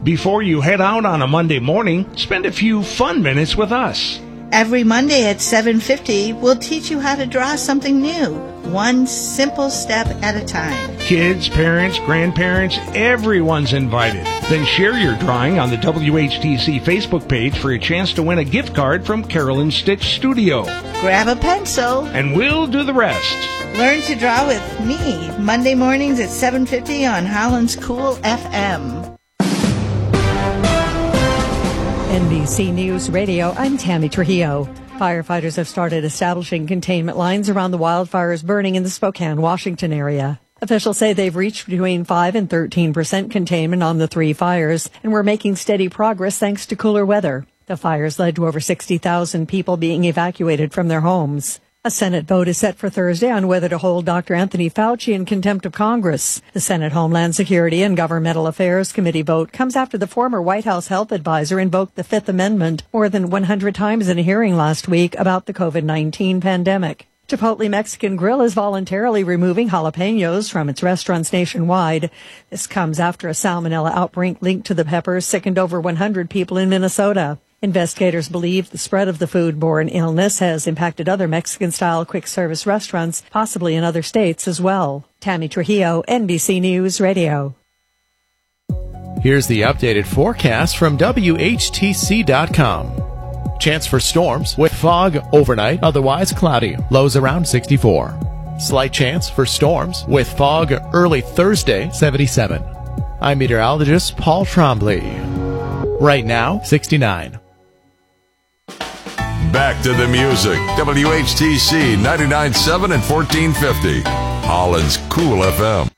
Before you head out on a Monday morning, spend a few fun minutes with us. Every Monday at 7:50, we'll teach you how to draw something new, one simple step at a time. Kids, parents, grandparents, everyone's invited. Then share your drawing on the WHTC Facebook page for a chance to win a gift card from Carolyn Stitch Studio. Grab a pencil, And we'll do the rest. learn to draw with me, Monday mornings at 7:50 on Holland's Cool FM. NBC News Radio, I'm Tammy Trujillo. Firefighters have started establishing containment lines around the wildfires burning in the Spokane, Washington area. Officials say they've reached between 5 and 13% containment on the 3 fires, and we're making steady progress thanks to cooler weather. The fires led to over 60,000 people being evacuated from their homes. A Senate vote is set for Thursday on whether to hold Dr. Anthony Fauci in contempt of Congress. The Senate Homeland Security and Governmental Affairs Committee vote comes after the former White House health advisor invoked the Fifth Amendment more than 100 times in a hearing last week about the COVID-19 pandemic. Chipotle Mexican Grill is voluntarily removing jalapenos from its restaurants nationwide. This comes after a salmonella outbreak linked to the peppers sickened over 100 people in Minnesota. Investigators believe the spread of the foodborne illness has impacted other Mexican-style quick-service restaurants, possibly in other states as well. Tammy Trujillo, NBC News Radio. Here's the updated forecast from WHTC.com. Chance for storms with fog overnight, otherwise cloudy. Lows around 64. Slight chance for storms with fog early Thursday, 77. I'm meteorologist Paul Trombley. Right now, 69. Back to the music. WHTC 99.7 and 1450. Holland's Cool FM.